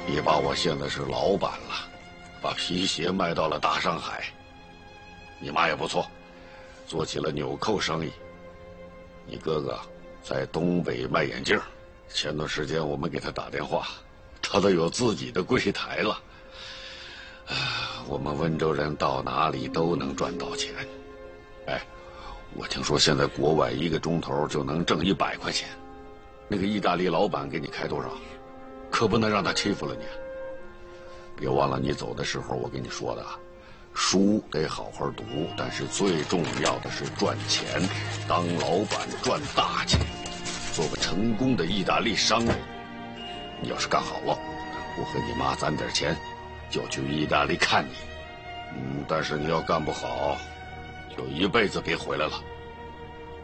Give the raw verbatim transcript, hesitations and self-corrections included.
你爸我现在是老板了，把皮鞋卖到了大上海。你妈也不错，做起了纽扣生意。你哥哥在东北卖眼镜，前段时间我们给他打电话，他都有自己的柜台了。我们温州人到哪里都能赚到钱。哎，我听说现在国外一个钟头就能挣一百块钱。那个意大利老板给你开多少？可不能让他欺负了你。别忘了你走的时候我跟你说的，书得好好读，但是最重要的是赚钱，当老板赚大钱，做个成功的意大利商人。你要是干好了，我和你妈攒点钱，就去意大利看你。嗯，但是你要干不好，就一辈子别回来了。